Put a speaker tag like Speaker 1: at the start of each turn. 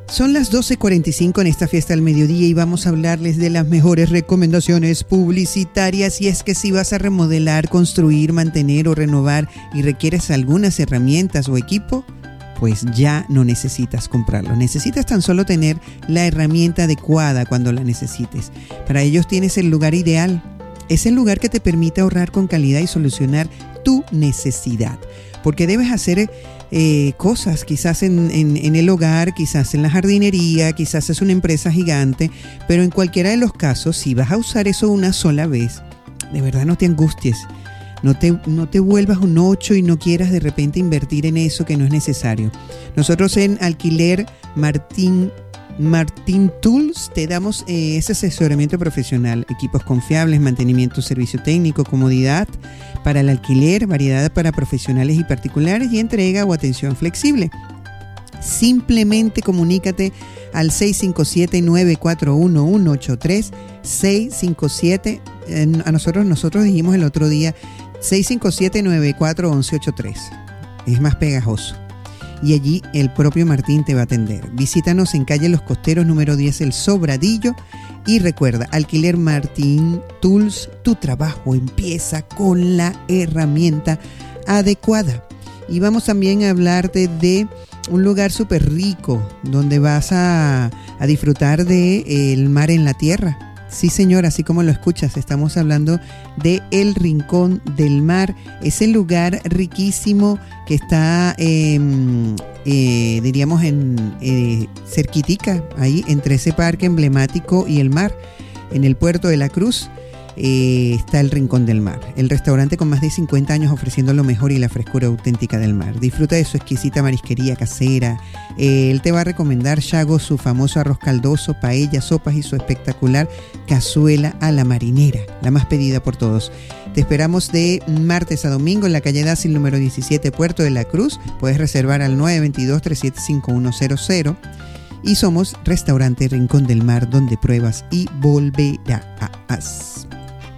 Speaker 1: Son las 12:45 en esta fiesta del mediodía y vamos a hablarles de las mejores recomendaciones publicitarias. Y es que si vas a remodelar, construir, mantener o renovar y requieres algunas herramientas o equipo, pues ya no necesitas comprarlo. Necesitas tan solo tener la herramienta adecuada cuando la necesites. Para ello tienes el lugar ideal. Es el lugar que te permite ahorrar con calidad y solucionar tu necesidad. Porque debes hacer cosas, quizás en el hogar, quizás en la jardinería, quizás es una empresa gigante, pero en cualquiera de los casos, si vas a usar eso una sola vez, de verdad no te angusties, no te vuelvas un 8 y no quieras de repente invertir en eso que no es necesario. Nosotros en Alquiler Martín Tools te damos ese asesoramiento profesional, equipos confiables, mantenimiento, servicio técnico, comodidad para el alquiler, variedad para profesionales y particulares y entrega o atención flexible. Simplemente comunícate al 657-941-183, 657, a nosotros dijimos el otro día 657-94-1183, es más pegajoso. Y allí el propio Martín te va a atender. Visítanos en calle Los Costeros, número 10, El Sobradillo. Y recuerda, Alquiler Martín Tools, tu trabajo empieza con la herramienta adecuada. Y vamos también a hablarte de un lugar súper rico, donde vas a disfrutar del mar en la tierra. Sí, señor, así como lo escuchas, estamos hablando de El Rincón del Mar, ese lugar riquísimo que está, diríamos, cerquitica, ahí entre ese parque emblemático y el mar, en el puerto de la Cruz. Está El Rincón del Mar, el restaurante con más de 50 años ofreciendo lo mejor y la frescura auténtica del mar. Disfruta de su exquisita marisquería casera. Él te va a recomendar, Chago, su famoso arroz caldoso, paella, sopas y su espectacular cazuela a la marinera, la más pedida por todos. Te esperamos de martes a domingo en la calle Dácil número 17, Puerto de la Cruz. Puedes reservar al 922-375100. Y somos Restaurante Rincón del Mar, donde pruebas y volverás.